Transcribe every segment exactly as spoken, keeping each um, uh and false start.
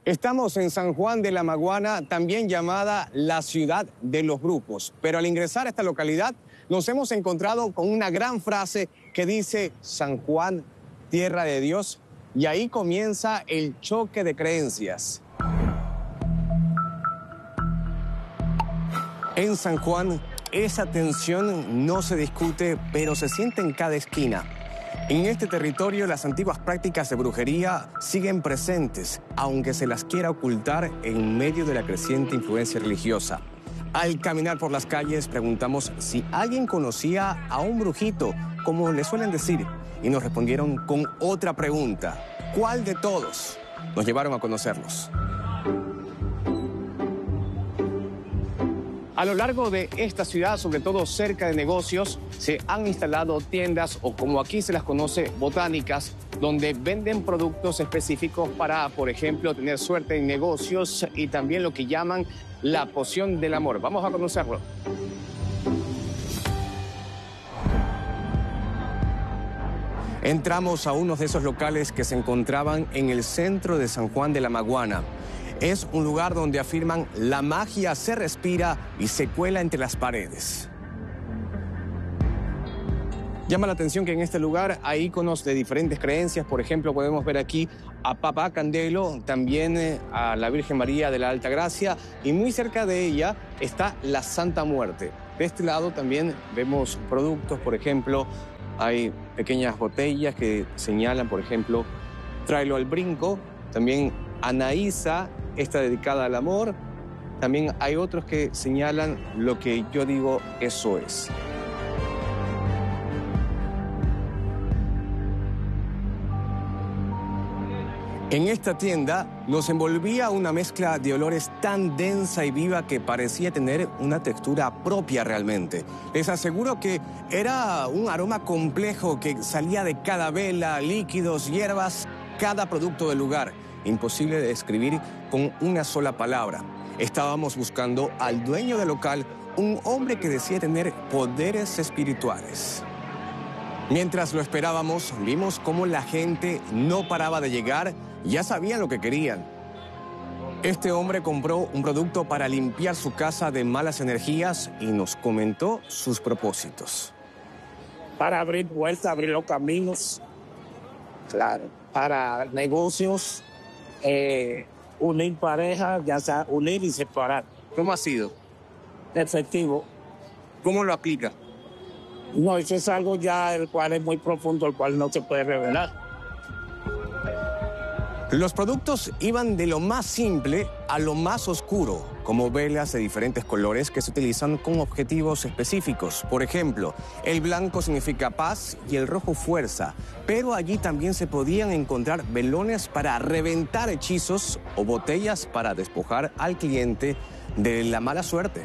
Estamos en San Juan de la Maguana, también llamada la ciudad de los brujos. Pero al ingresar a esta localidad nos hemos encontrado con una gran frase que dice San Juan, tierra de Dios, y ahí comienza el choque de creencias. En San Juan, esa tensión no se discute, pero se siente en cada esquina. En este territorio, las antiguas prácticas de brujería siguen presentes, aunque se las quiera ocultar en medio de la creciente influencia religiosa. Al caminar por las calles, preguntamos si alguien conocía a un brujito, como le suelen decir, y nos respondieron con otra pregunta. ¿Cuál de todos? Nos llevaron a conocerlos. A lo largo de esta ciudad, sobre todo cerca de negocios, se han instalado tiendas o como aquí se las conoce, botánicas, donde venden productos específicos para, por ejemplo, tener suerte en negocios y también lo que llaman la poción del amor. Vamos a conocerlo. Entramos a uno de esos locales que se encontraban en el centro de San Juan de la Maguana. Es un lugar donde afirman la magia se respira y se cuela entre las paredes. Llama la atención que en este lugar hay íconos de diferentes creencias. Por ejemplo, podemos ver aquí a Papá Candelo, también eh, a la Virgen María de la Alta Gracia, y muy cerca de ella está la Santa Muerte. De este lado también vemos productos, por ejemplo, hay pequeñas botellas que señalan, por ejemplo, tráelo al brinco, también Anaísa, está dedicada al amor. También hay otros que señalan lo que yo digo, eso es. En esta tienda nos envolvía una mezcla de olores tan densa y viva que parecía tener una textura propia realmente. Les aseguro que era un aroma complejo que salía de cada vela, líquidos, hierbas, cada producto del lugar. Imposible de describir con una sola palabra. Estábamos buscando al dueño del local, un hombre que decía tener poderes espirituales. Mientras lo esperábamos, vimos cómo la gente no paraba de llegar, ya sabían lo que querían. Este hombre compró un producto para limpiar su casa de malas energías y nos comentó sus propósitos. Para abrir puertas, abrir los caminos, claro, para negocios, Eh, unir parejas, ya sea unir y separar. ¿Cómo ha sido? Efectivo. ¿Cómo lo aplica? No, eso es algo ya el cual es muy profundo, el cual no se puede revelar. Los productos iban de lo más simple a lo más oscuro, como velas de diferentes colores que se utilizan con objetivos específicos. Por ejemplo, el blanco significa paz y el rojo fuerza, pero allí también se podían encontrar velones para reventar hechizos o botellas para despojar al cliente de la mala suerte.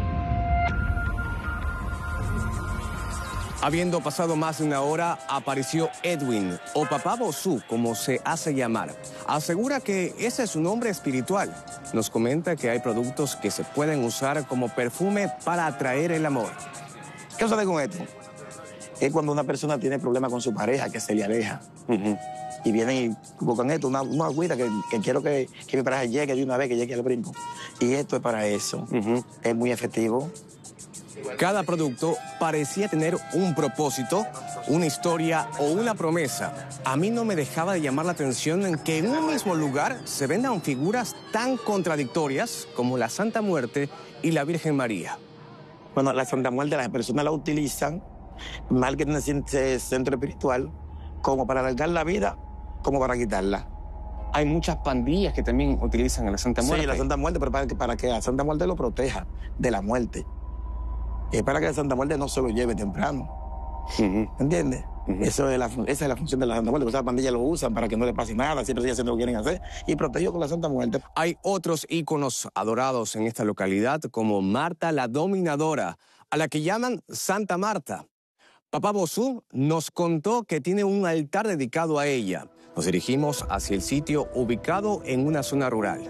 Habiendo pasado más de una hora, apareció Edwin, o Papá Bosú, como se hace llamar. Asegura que ese es su nombre espiritual. Nos comenta que hay productos que se pueden usar como perfume para atraer el amor. ¿Qué sucede con esto? Es cuando una persona tiene problemas con su pareja, que se le aleja. Uh-huh. Y vienen y buscan esto, una, una agüita que, que quiero que, que mi pareja llegue de una vez, que llegue al brinco. Y esto es para eso. Uh-huh. Es muy efectivo. Cada producto parecía tener un propósito, una historia o una promesa. A mí no me dejaba de llamar la atención en que en un mismo lugar se vendan figuras tan contradictorias como la Santa Muerte y la Virgen María. Bueno, la Santa Muerte las personas la utilizan, mal que tiene ese centro espiritual, como para alargar la vida, como para quitarla. Hay muchas pandillas que también utilizan a la Santa Muerte. Sí, la Santa Muerte, pero para que, para que la Santa Muerte lo proteja de la muerte. Es para que la Santa Muerte no se lo lleve temprano. Uh-huh. ¿Entiendes? Uh-huh. Eso es la, esa es la función de la Santa Muerte. Esas pandillas lo usan para que no le pase nada, siempre siguen haciendo lo que quieren hacer y protegido con la Santa Muerte. Hay otros íconos adorados en esta localidad, como Marta la Dominadora, a la que llaman Santa Marta. Papá Bosú nos contó que tiene un altar dedicado a ella. Nos dirigimos hacia el sitio ubicado en una zona rural.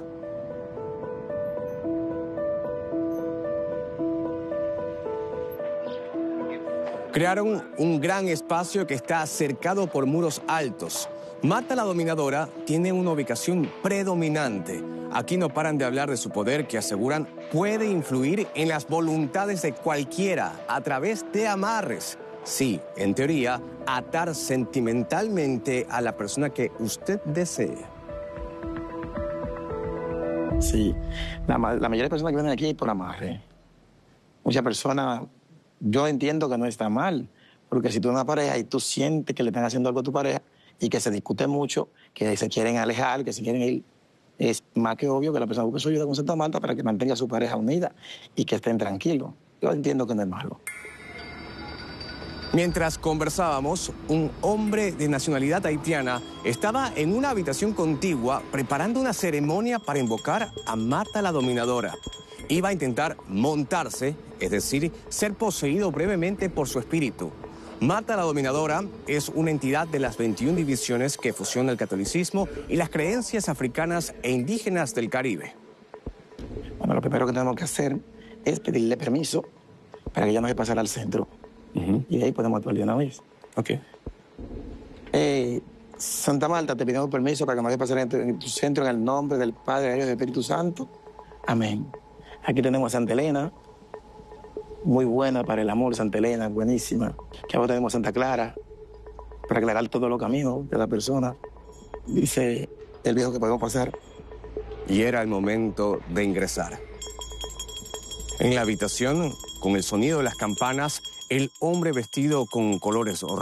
Crearon un gran espacio que está cercado por muros altos. Marta la Dominadora tiene una ubicación predominante. Aquí no paran de hablar de su poder que aseguran puede influir en las voluntades de cualquiera a través de amarres. Sí, en teoría, atar sentimentalmente a la persona que usted desee. Sí, la, la mayoría de personas que vienen aquí por amarre. Muchas personas, yo entiendo que no está mal, porque si tú eres una pareja y tú sientes que le están haciendo algo a tu pareja y que se discute mucho, que se quieren alejar, que se quieren ir, es más que obvio que la persona busque su ayuda con Santa Marta para que mantenga a su pareja unida y que estén tranquilos. Yo entiendo que no es malo. Mientras conversábamos, un hombre de nacionalidad haitiana estaba en una habitación contigua preparando una ceremonia para invocar a Marta la Dominadora. Iba a intentar montarse, es decir, ser poseído brevemente por su espíritu. Marta la Dominadora es una entidad de las veintiuna divisiones que fusiona el catolicismo y las creencias africanas e indígenas del Caribe. Bueno, lo primero que tenemos que hacer es pedirle permiso para que ella no se pasara al centro. Uh-huh. Y de ahí podemos actuar de una vez. Ok. Eh, Santa Marta, te pedimos permiso para que no se pasara en tu centro en el nombre del Padre, del Hijo y del Espíritu Santo. Amén. Aquí tenemos a Santa Elena, muy buena para el amor, Santa Elena, buenísima. Que ahora tenemos Santa Clara, para aclarar todos los caminos de la persona. Dice el viejo que podemos pasar. Y era el momento de ingresar. En la habitación, con el sonido de las campanas, el hombre vestido con colores rojos